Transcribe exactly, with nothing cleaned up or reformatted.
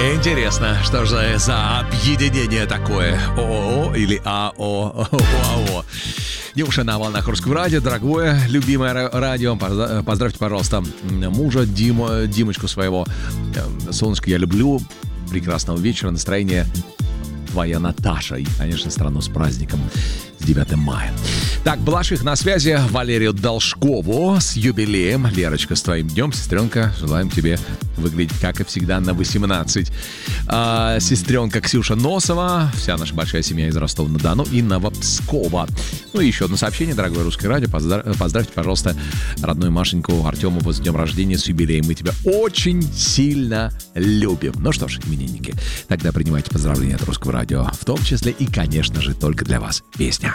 Интересно, что же за объединение такое? ООО или АО? ОАО. Девушка на волнах Русского радио, дорогое, любимое радио. Поздравьте, пожалуйста, мужа Диму, Димочку своего. Солнышко, я люблю. Прекрасного вечера, настроения. Твоя Наташа. И, конечно, страну с праздником, с девятого мая. Так, Балаших на связи. Валерию Должкову с юбилеем. Лерочка, с твоим днем, сестренка. Желаем тебе выглядеть, как и всегда, на восемнадцать. А, сестренка Ксюша Носова. Вся наша большая семья из Ростова-на-Дону и Новопскова. Ну и еще одно сообщение, дорогое Русское радио. Поздрав... Поздравьте, пожалуйста, родную Машеньку Артемову с днем рождения, с юбилеем. Мы тебя очень сильно любим. Ну что ж, именинники, тогда принимайте поздравления от Русского радио, в том числе и, конечно же, только для вас песня.